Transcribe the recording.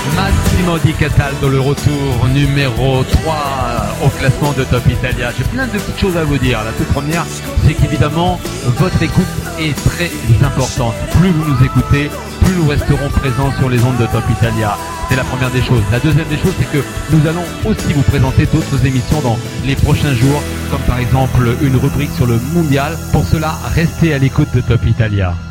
Massimo Di Cataldo, le retour numéro 3 au classement de Top Italia. J'ai plein de petites choses à vous dire. La toute première, c'est qu'évidemment, votre écoute est très importante. Plus vous nous écoutez, plus nous resterons présents sur les ondes de Top Italia. C'est la première des choses. La deuxième des choses, c'est que nous allons aussi vous présenter d'autres émissions dans les prochains jours, comme par exemple une rubrique sur le mondial. Pour cela, restez à l'écoute de Top Italia.